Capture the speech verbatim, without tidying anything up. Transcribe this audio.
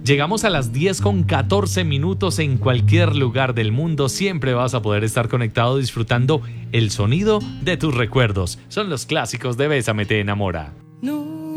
Llegamos a las diez con catorce minutos. En cualquier lugar del mundo siempre vas a poder estar conectado disfrutando el sonido de tus recuerdos. Son los clásicos de Bésame te enamora.